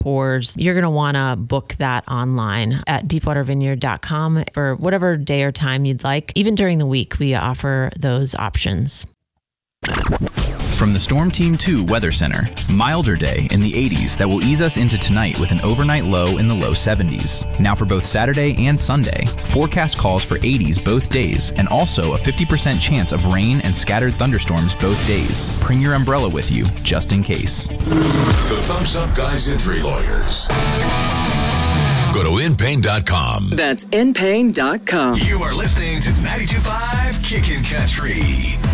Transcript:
pours, you're going to want to book that online at deepwatervineyard.com for whatever day or time you'd like. Even during the week, we offer those options. From the Storm Team 2 Weather Center, milder day in the 80s that will ease us into tonight with an overnight low in the low 70s. Now for both Saturday and Sunday, forecast calls for 80s both days and also a 50% chance of rain and scattered thunderstorms both days. Bring your umbrella with you, just in case. The Thumbs Up Guys Injury Lawyers. Go to InPain.com. That's InPain.com. You are listening to 92.5 Kickin' Country.